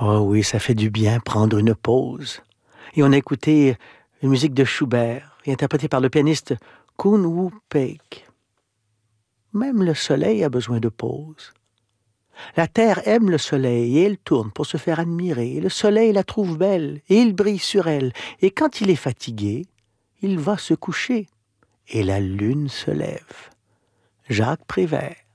Oh oui, ça fait du bien prendre une pause. Et on a écouté une musique de Schubert, interprétée par le pianiste Koen Woo-peek. Même le soleil a besoin de pause. La terre aime le soleil et elle tourne pour se faire admirer. Le soleil la trouve belle et il brille sur elle. Et quand il est fatigué, il va se coucher et la lune se lève. Jacques Prévert.